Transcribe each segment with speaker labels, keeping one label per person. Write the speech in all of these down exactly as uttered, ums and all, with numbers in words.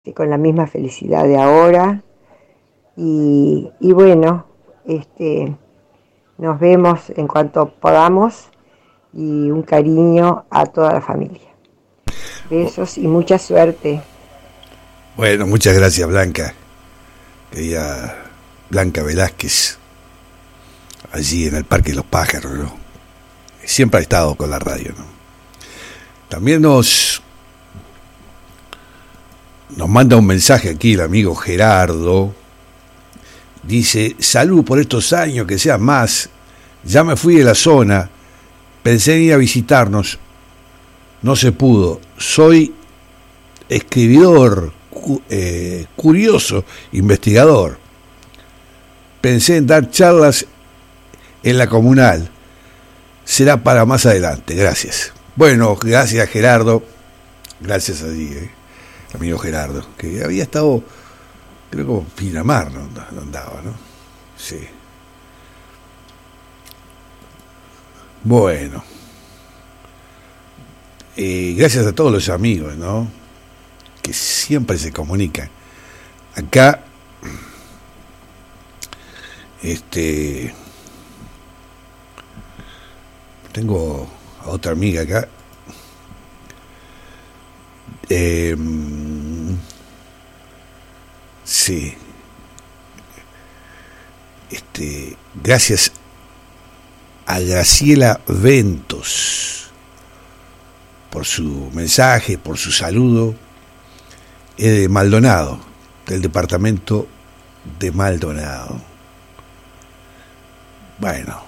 Speaker 1: con la misma felicidad de ahora. Y, y bueno, este, nos vemos en cuanto podamos y un cariño a toda la familia. Besos y mucha suerte.
Speaker 2: Bueno, muchas gracias, Blanca. Querida Blanca Velázquez, allí en el Parque de los Pájaros, ¿no? Siempre ha estado con la radio, ¿no? También nos nos manda un mensaje aquí el amigo Gerardo. Dice: salud por estos años, que sean más. Ya me fui de la zona, pensé en ir a visitarnos, no se pudo. Soy escribidor, cu- eh, curioso, investigador. Pensé en dar charlas en la comunal. Será para más adelante. Gracias. Bueno, gracias, Gerardo. Gracias a ti, eh, amigo Gerardo, que había estado, creo que en Pinamar, ¿no? Andaba, ¿no? Sí. Bueno. Eh, gracias a todos los amigos, ¿no? Que siempre se comunican. Acá, este, tengo a otra amiga acá. Eh, sí. Este, gracias a Graciela Ventos por su mensaje, por su saludo. Es de Maldonado, del departamento de Maldonado. Bueno,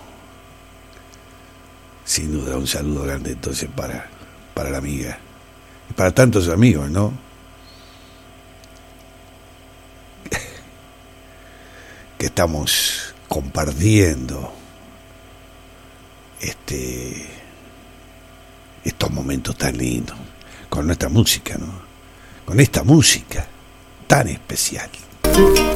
Speaker 2: sin duda un saludo grande entonces para, para la amiga y para tantos amigos, ¿no? Que estamos compartiendo este estos momentos tan lindos con nuestra música, ¿no? Con esta música tan especial.